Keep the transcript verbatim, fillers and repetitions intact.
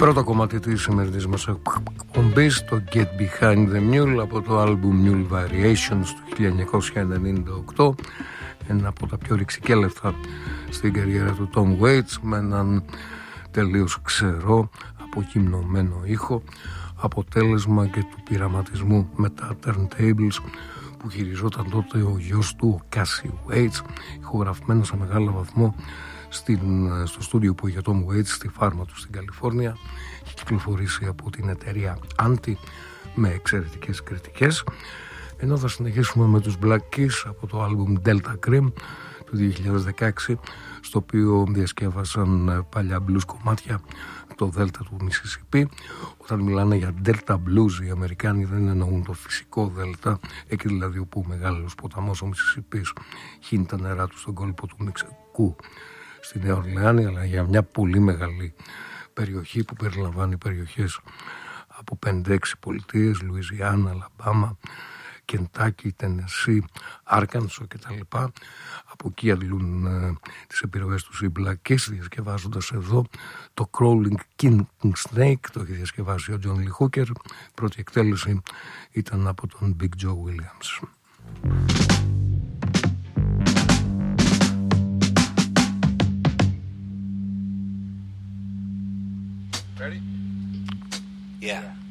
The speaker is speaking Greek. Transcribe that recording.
Πρώτο κομμάτι της σημερινής μας εκπομπής, το Get Behind the Mule από το album Mule Variations του χίλια εννιακόσια ενενήντα οκτώ, ένα από τα πιο ρηξικέλευτα στην καριέρα του Tom Waits, με έναν τελείως ξερό, αποκυμνωμένο ήχο, αποτέλεσμα και του πειραματισμού με τα turntables που χειριζόταν τότε ο γιος του, ο Cassie Waits, ηχογραφημένο σε μεγάλο βαθμό στην, στο στούντιο που είχε ο Tom Waits στη φάρμα του στην Καλιφόρνια. Έχει κυκλοφορήσει από την εταιρεία Anti με εξαιρετικές κριτικές. Ενώ θα συνεχίσουμε με τους Black Keys από το album Delta Cream του δύο χιλιάδες δεκαέξι, στο οποίο διασκεύασαν παλιά blues κομμάτια το Δέλτα του Μισισιπί. Όταν μιλάνε για Delta Blues, οι Αμερικάνοι δεν εννοούν το φυσικό Δέλτα, εκεί δηλαδή όπου ο μεγάλος ποταμός ο Μισισιπής χύνει τα νερά του στον κόλπο του Μεξικού στη Νέα Ορλεάνη, αλλά για μια πολύ μεγάλη περιοχή που περιλαμβάνει περιοχές από πέντε έξι πολιτείες, Λουιζιάννα, Αλαμπάμα, Κεντάκι, Τενεσί, Άρκανσο κτλ. Από εκεί αντλούν ε, τις επιρροές τους οι Black Keys, διασκευάζοντας εδώ το Crawling King Snake, το έχει διασκευάσει ο John Lee Hooker. Η πρώτη εκτέλεση ήταν από τον Big Joe Williams. Ready? Yeah.